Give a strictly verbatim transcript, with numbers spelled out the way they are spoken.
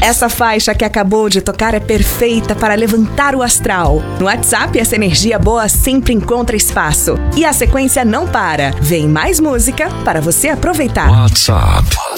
Essa faixa que acabou de tocar é perfeita para levantar o astral. No WhatsApp, essa energia boa sempre encontra espaço. E a sequência não para. Vem mais música para você aproveitar. WhatsApp